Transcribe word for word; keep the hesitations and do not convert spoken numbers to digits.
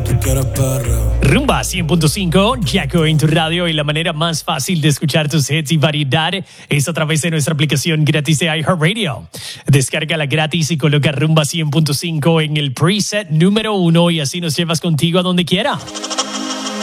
tú quieres perreo. Rumba cien punto cinco, Jacko en tu radio, y la manera más fácil de escuchar tus hits y variedad es a través de nuestra aplicación gratis de iHeartRadio. Descárgala gratis y coloca Rumba cien punto cinco en el preset número uno y así nos llevas contigo a donde quiera.